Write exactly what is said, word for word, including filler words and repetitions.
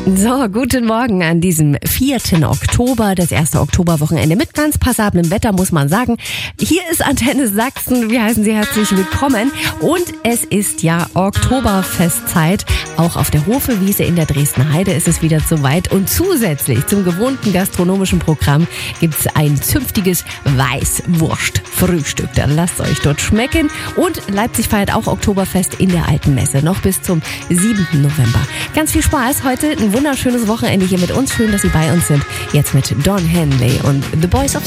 So, guten Morgen an diesem vierten Oktober, das erste Oktoberwochenende mit ganz passablem Wetter, muss man sagen. Hier ist Antenne Sachsen, wir heißen Sie herzlich willkommen und es ist ja Oktoberfestzeit. Auch auf der Hofe-Wiese in der Dresdner Heide ist es wieder soweit und zusätzlich zum gewohnten gastronomischen Programm gibt es ein zünftiges Weißwurstfrühstück. Dann lasst euch dort schmecken und Leipzig feiert auch Oktoberfest in der Alten Messe, noch bis zum siebten November. Ganz viel Spaß heute, ein wunderschönes Wochenende hier mit uns. Schön, dass Sie bei uns sind. Jetzt mit Don Henley und The Boys of